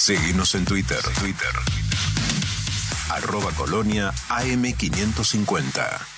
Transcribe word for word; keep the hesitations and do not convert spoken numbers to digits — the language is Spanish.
Seguinos en Twitter. Twitter. Arroba Colonia A M quinientos cincuenta.